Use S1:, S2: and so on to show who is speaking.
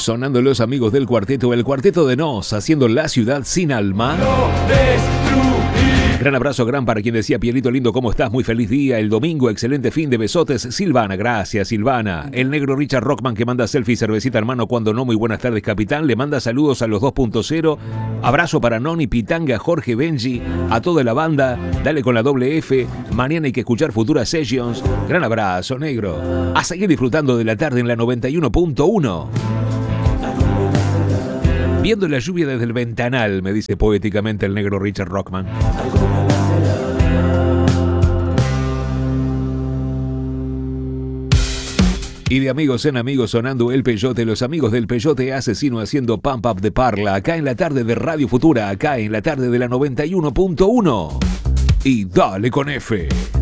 S1: sonando los amigos del cuarteto, el cuarteto de Nos, haciendo La Ciudad Sin Alma. Gran abrazo, gran para quien decía, Pierrito lindo, ¿cómo estás? Muy feliz día, el domingo, excelente fin de besotes. Silvana, gracias, Silvana. El negro Richard Rockman que manda selfie, cervecita hermano, cuando no, muy buenas tardes, capitán. Le manda saludos a los 2.0. Abrazo para Noni, Pitanga, Jorge, Benji, a toda la banda. Dale con la doble F. Mañana hay que escuchar futuras sessions. Gran abrazo, negro. A seguir disfrutando de la tarde en la 91.1. Viendo la lluvia desde el ventanal, me dice poéticamente el negro Richard Rockman. Y de amigos en amigos sonando el Peyote, los amigos del Peyote Asesino haciendo Pump Up de Parla, acá en la tarde de Radio Futura, acá en la tarde de la 91.1. Y dale con F.